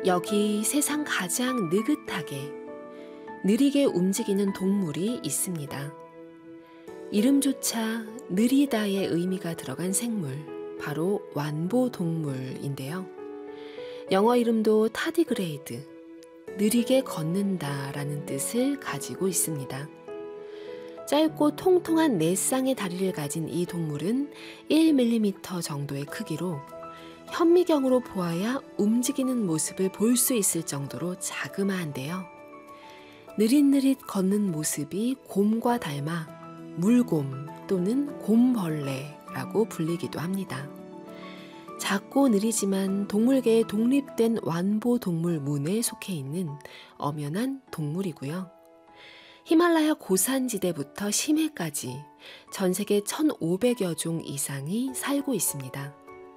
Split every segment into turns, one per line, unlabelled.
여기 세상 가장 느긋하게, 느리게 움직이는 동물이 있습니다. 이름조차 느리다의 의미가 들어간 생물, 바로 완보동물인데요. 영어 이름도 타디그레이드, 느리게 걷는다라는 뜻을 가지고 있습니다. 짧고 통통한 4쌍의 다리를 가진 이 동물은 1mm 정도의 크기로 현미경으로 보아야 움직이는 모습을 볼 수 있을 정도로 자그마한데요. 느릿느릿 걷는 모습이 곰과 닮아 물곰 또는 곰벌레라고 불리기도 합니다. 작고 느리지만 동물계의 독립된 완보동물문에 속해 있는 엄연한 동물이고요. 히말라야 고산지대부터 심해까지 전 세계 1,500여 종 이상이 살고 있습니다.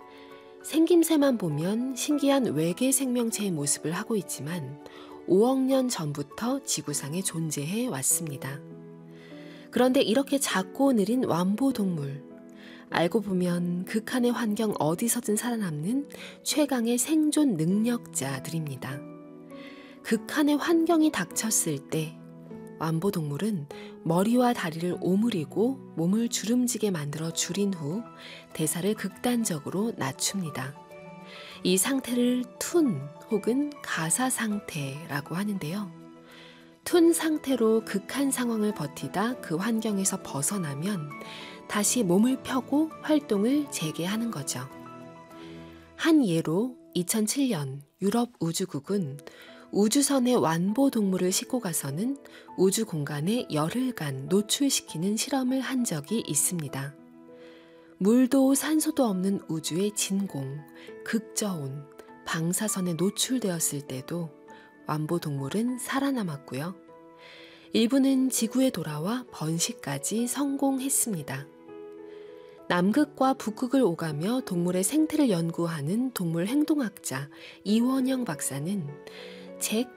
생김새만 보면 신기한 외계 생명체의 모습을 하고 있지만 5억 년 전부터 지구상에 존재해 왔습니다. 그런데 이렇게 작고 느린 완보동물, 알고 보면 극한의 환경 어디서든 살아남는 최강의 생존 능력자들입니다. 극한의 환경이 닥쳤을 때 완보동물은 머리와 다리를 오므리고 몸을 주름지게 만들어 줄인 후 대사를 극단적으로 낮춥니다. 이 상태를 툰 혹은 가사 상태라고 하는데요. 툰 상태로 극한 상황을 버티다 그 환경에서 벗어나면 다시 몸을 펴고 활동을 재개하는 거죠. 한 예로 2007년 유럽 우주국은 우주선에 완보동물을 싣고 가서는 우주 공간에 열흘간 노출시키는 실험을 한 적이 있습니다. 물도 산소도 없는 우주의 진공, 극저온, 방사선에 노출되었을 때도 완보동물은 살아남았고요. 일부는 지구에 돌아와 번식까지 성공했습니다. 남극과 북극을 오가며 동물의 생태를 연구하는 동물 행동학자 이원영 박사는 잭